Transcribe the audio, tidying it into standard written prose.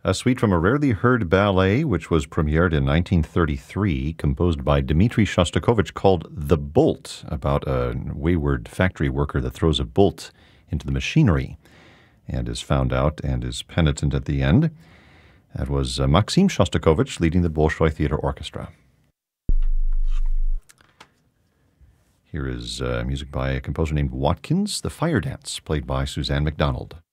A suite from a rarely heard ballet, which was premiered in 1933, composed by Dmitri Shostakovich, called The Bolt, about a wayward factory worker that throws a bolt into the machinery and is found out and is penitent at the end. That was Maxim Shostakovich leading the Bolshoi Theater Orchestra. Here is music by a composer named Watkins, The Fire Dance, played by Suzanne MacDonald.